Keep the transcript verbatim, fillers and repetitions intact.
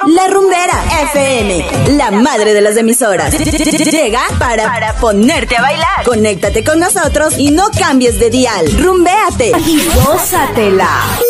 La Rumbera F M, la madre de las emisoras. Llega para, para ponerte a bailar. Conéctate con nosotros y no cambies de dial. Rumbéate y gózatela.